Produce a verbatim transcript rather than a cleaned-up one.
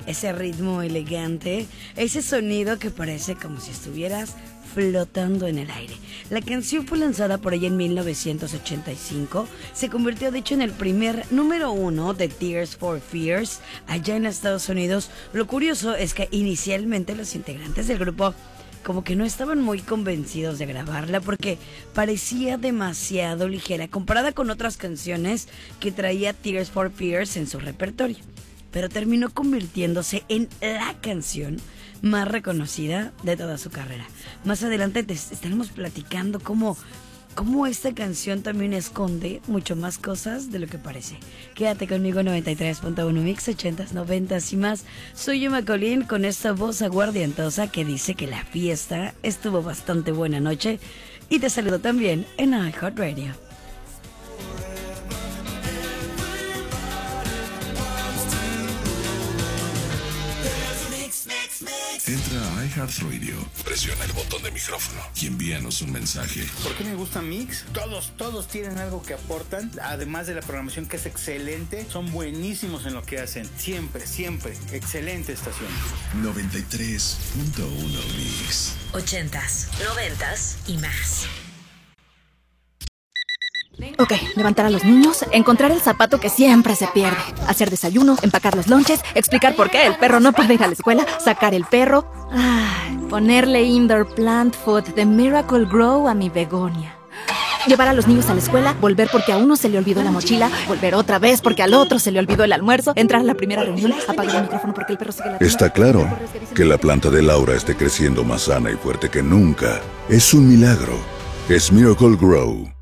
ese ritmo elegante, ese sonido que parece como si estuvieras flotando en el aire. La canción fue lanzada por ella en mil novecientos ochenta y cinco, se convirtió de hecho en el primer número uno de Tears for Fears allá en Estados Unidos. Lo curioso es que inicialmente los integrantes del grupo como que no estaban muy convencidos de grabarla porque parecía demasiado ligera comparada con otras canciones que traía Tears for Fears en su repertorio, pero terminó convirtiéndose en la canción más reconocida de toda su carrera. Más adelante te estaremos platicando cómo, cómo esta canción también esconde mucho más cosas de lo que parece. Quédate conmigo, noventa y tres punto uno Mix, ochentas, noventas y más. Soy Emma Colín con esta voz aguardientosa que dice que la fiesta estuvo bastante buena anoche. Y te saludo también en iHeartRadio. Entra a iHeartRadio, presiona el botón de micrófono y envíanos un mensaje. ¿Por qué me gusta Mix? Todos, todos tienen algo que aportan, además de la programación que es excelente, son buenísimos en lo que hacen. Siempre, siempre, excelente estación. noventa y tres punto uno Mix. Ochentas, noventas y más. Ok, levantar a los niños, encontrar el zapato que siempre se pierde, hacer desayuno, empacar los lonches, explicar por qué el perro no puede ir a la escuela, sacar el perro, ay, ponerle indoor plant food de Miracle Grow a mi begonia. Llevar a los niños a la escuela, volver porque a uno se le olvidó la mochila, volver otra vez porque al otro se le olvidó el almuerzo, entrar a la primera reunión, apagar el micrófono porque el perro sigue latiendo. Está claro que la planta de Laura esté creciendo más sana y fuerte que nunca. Es un milagro. Es Miracle Grow.